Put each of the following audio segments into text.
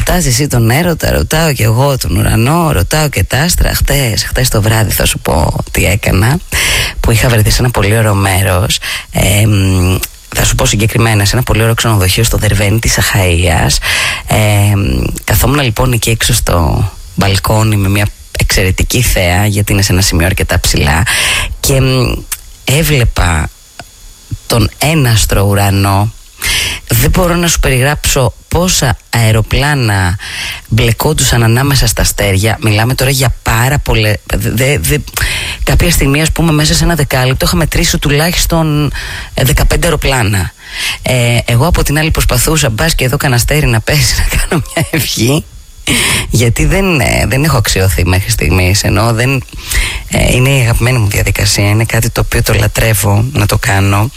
ρωτάς εσύ τον έρωτα, ρωτάω και εγώ τον ουρανό, ρωτάω και τα άστρα. Χτες το βράδυ θα σου πω τι έκανα, που είχα βρεθεί σε ένα πολύ ωραίο μέρος. Θα σου πω συγκεκριμένα, σε ένα πολύ ωραίο ξενοδοχείο στο Δερβένι της Αχαΐας. Καθόμουν λοιπόν εκεί έξω στο μπαλκόνι με μια εξαιρετική θέα, γιατί είναι σε ένα σημείο αρκετά ψηλά, και έβλεπα τον έναστρο ουρανό. Δεν μπορώ να σου περιγράψω πόσα αεροπλάνα μπλεκόντουσαν ανάμεσα στα αστέρια. Μιλάμε τώρα για πάρα πολλές. Κάποια στιγμή, ας πούμε, μέσα σε ένα δεκάλεπτο είχα μετρήσει τουλάχιστον 15 αεροπλάνα. Εγώ από την άλλη προσπαθούσα, μπας και εδώ κανένα αστέρι να πέσει, να κάνω μια ευχή, γιατί δεν έχω αξιωθεί μέχρι στιγμής, ενώ είναι η αγαπημένη μου διαδικασία, είναι κάτι το οποίο το λατρεύω να το κάνω.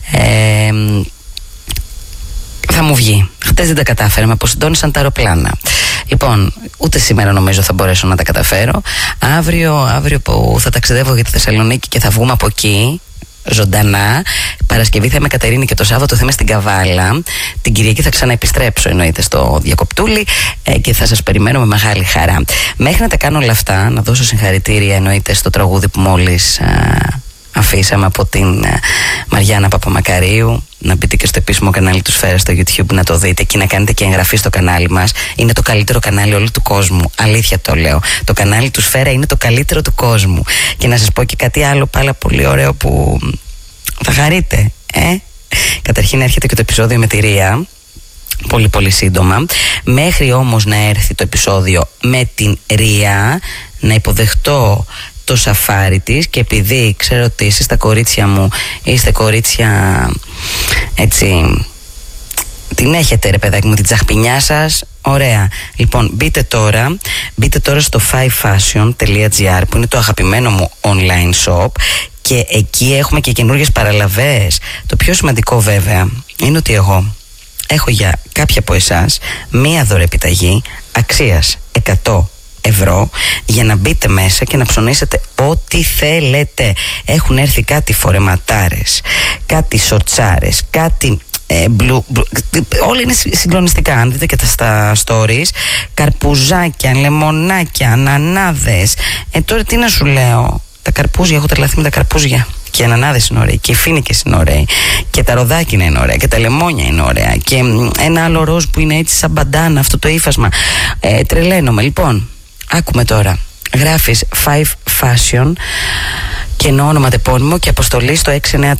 Θα μου βγει. Χτες δεν τα κατάφερα, με αποσυντώνησαν τα αεροπλάνα. Λοιπόν, ούτε σήμερα νομίζω θα μπορέσω να τα καταφέρω. Αύριο που θα ταξιδεύω για τη Θεσσαλονίκη και θα βγούμε από εκεί ζωντανά. Παρασκευή θα είμαι Κατερίνη και το Σάββατο θα είμαι στην Καβάλα. Την Κυριακή θα ξαναεπιστρέψω, εννοείται, στο Διακοπτούλη, και θα σας περιμένω με μεγάλη χαρά. Μέχρι να τα κάνω όλα αυτά, να δώσω συγχαρητήρια, εννοείται, στο τραγούδι που μόλις αφήσαμε από την Μαριάννα Παπαμακαρίου. Να μπείτε και στο επίσημο κανάλι του Σφαίρα στο YouTube να το δείτε και να κάνετε και εγγραφή στο κανάλι μας. Είναι το καλύτερο κανάλι όλου του κόσμου. Αλήθεια το λέω. Το κανάλι του Σφαίρα είναι το καλύτερο του κόσμου. Και να σας πω και κάτι άλλο πάρα πολύ ωραίο που θα χαρείτε. Καταρχήν έρχεται και το επεισόδιο με τη Ρία. Πολύ πολύ σύντομα. Μέχρι όμως να έρθει το επεισόδιο με την Ρία, να υποδεχτώ το σαφάρι της, και επειδή ξέρω ότι εσείς τα κορίτσια μου είστε κορίτσια έτσι, την έχετε ρε παιδάκι μου την τσαχπινιά σας, ωραία. Λοιπόν, μπείτε τώρα στο 5fashion.gr που είναι το αγαπημένο μου online shop, και εκεί έχουμε και καινούργιες παραλαβές. Το πιο σημαντικό βέβαια είναι ότι εγώ έχω για κάποια από εσάς μία δωρεπιταγή αξίας 100 ευρώ για να μπείτε μέσα και να ψωνίσετε ό,τι θέλετε. Έχουν έρθει κάτι φορεματάρες, κάτι σοτσάρες, κάτι όλα είναι συγκλονιστικά. Αν δείτε και στα stories, καρπουζάκια, λεμονάκια, ανανάδες. Τώρα τι να σου λέω, τα καρπούζια, έχω τρελαθεί με τα καρπούζια. Και οι ανανάδες είναι ωραίοι, και οι φίνικες είναι ωραίοι, και τα ροδάκινα είναι ωραία, και τα λεμόνια είναι ωραία, και ένα άλλο ροζ που είναι έτσι σαν μπαντάνα, αυτό το ύφασμα. Τρελαίνομαι. Λοιπόν, άκουμε τώρα. Γράφεις 5fashion και ενώ ονοματεπώνυμο και αποστολή στο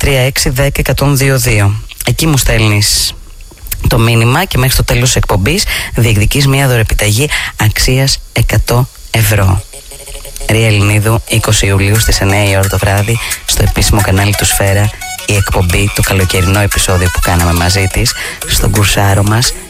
6936101022. Εκεί μου στέλνεις το μήνυμα και μέχρι το τέλος της εκπομπής διεκδικείς μια δωρεπιταγή αξίας 100 ευρώ. Ρία Ελληνίδου, 20 Ιουλίου στις 9 η ώρα το βράδυ, στο επίσημο κανάλι του Σφαίρα, η εκπομπή, το καλοκαιρινό επεισόδιο που κάναμε μαζί της, στον κουρσάρο μας